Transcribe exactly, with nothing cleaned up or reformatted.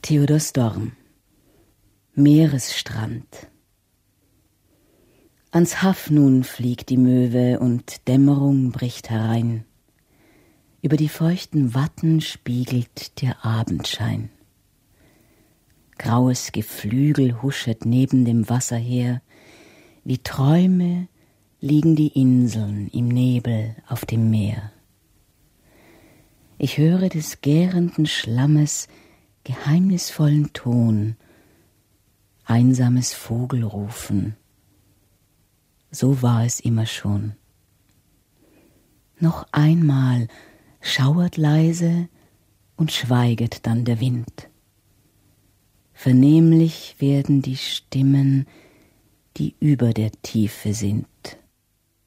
Theodor Storm. Meeresstrand. Ans Haff nun fliegt die Möwe und Dämmerung bricht herein. Über die feuchten Watten spiegelt der Abendschein. Graues Geflügel huschet neben dem Wasser her, wie Träume liegen die Inseln im Nebel auf dem Meer. Ich höre des gärenden Schlammes geheimnisvollen Ton, einsames Vogelrufen. So war es immer schon. Noch einmal schauert leise und schweiget dann der Wind. Vernehmlich werden die Stimmen, die über der Tiefe sind.